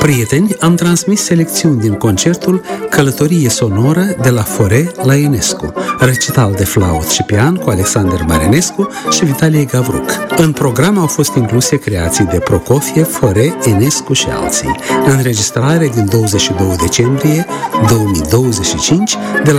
Prieteni, am transmis selecțiuni din concertul Călătorie sonoră de la Fore la Enescu, recital de flaut și pian cu Alexander Marinescu și Vitalie Gavruc. În program au fost incluse creații de Prokofiev, Fore, Enescu și alții. Înregistrare din 22 decembrie 2025 de la